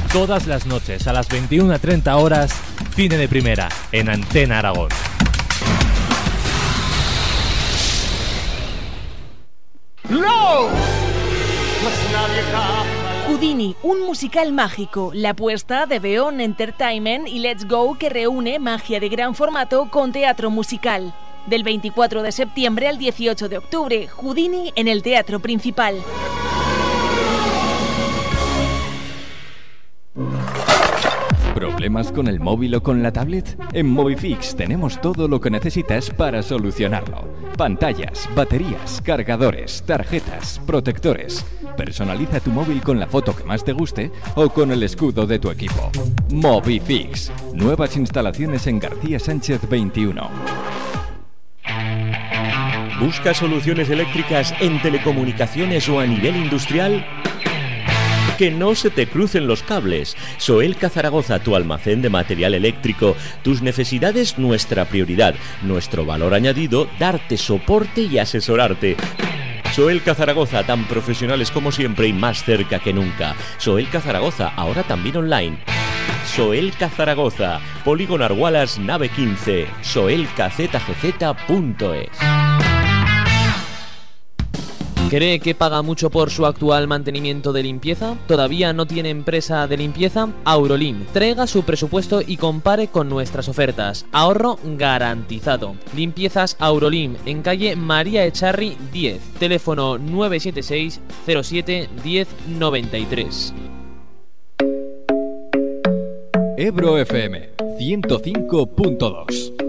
Todas las noches a las 21:30 horas, Cine de Primera, en Antena Aragón. ¡No! Houdini, un musical mágico, la apuesta de Beon Entertainment y Let's Go, que reúne magia de gran formato con teatro musical. Del 24 de septiembre al 18 de octubre, Houdini en el Teatro Principal. ¿Problemas con el móvil o con la tablet? En Movifix tenemos todo lo que necesitas para solucionarlo. Pantallas, baterías, cargadores, tarjetas, protectores. Personaliza tu móvil con la foto que más te guste o con el escudo de tu equipo. Movifix. Nuevas instalaciones en García Sánchez 21. ¿Buscas soluciones eléctricas en telecomunicaciones o a nivel industrial? Que no se te crucen los cables. Soelca Zaragoza, tu almacén de material eléctrico. Tus necesidades, nuestra prioridad. Nuestro valor añadido, darte soporte y asesorarte. Soelca Zaragoza, tan profesionales como siempre y más cerca que nunca. Soelca Zaragoza, ahora también online. Soelca Zaragoza, Polígono Argualas, nave 15. soelcazgz.es. ¿Cree que paga mucho por su actual mantenimiento de limpieza? ¿Todavía no tiene empresa de limpieza? Aurolim. Traiga su presupuesto y compare con nuestras ofertas. Ahorro garantizado. Limpiezas Aurolim, en calle María Echarri 10. Teléfono 976 07 1093. Ebro FM 105.2.